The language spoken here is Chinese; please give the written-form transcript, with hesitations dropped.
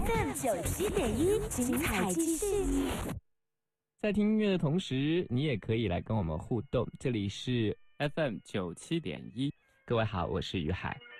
FM97.1，精彩继续。 在听音乐的同时，你也可以来跟我们互动。这里是 FM97.1，各位好，我是于海。